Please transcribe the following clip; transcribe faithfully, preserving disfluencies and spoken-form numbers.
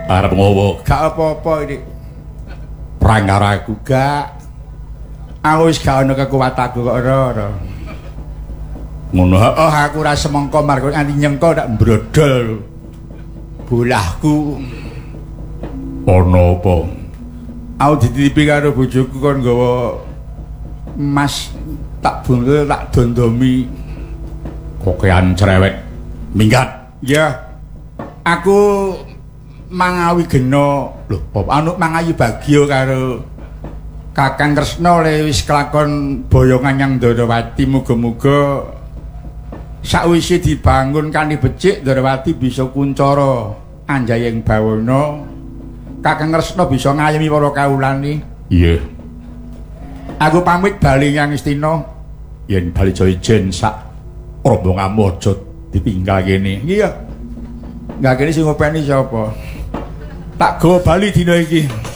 Arep ngowo? Gak apa-apa iki. Perang karo aku gak. Aku wis gak ana kekuatanku kok ora. Ngono. Oh, aku ora semengko margo nganti nyengko tak mbrodol bolahku. Ono apa? Aku dititipi karo bojoku kon nggawa emas tak bungkel tak dondomi. Kokean cerewet minggat. Ya. Aku mangawi gena lho, anu mangayu bagya karo Kakang Kresna le wis kelakon boyongan yang Ndrawati muga-muga sakwise dibangun kanthi becik Ndrawati bisa kuncara anjayeng bawana Kakang Kresna bisa ngayomi para kawulane. Iya. Aku pamit bali nyang Istina. Yen bali Jaya-ijen sak rombonganmu aja ditinggal kene. Iya. Enggak kene sing ngopeni sapa? Tak gawa bali dina iki.